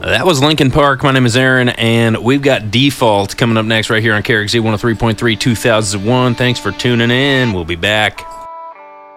That was Linkin Park. My name is Aaron, and we've got Default coming up next right here on KRXZ 103.3 2001. Thanks for tuning in. We'll be back.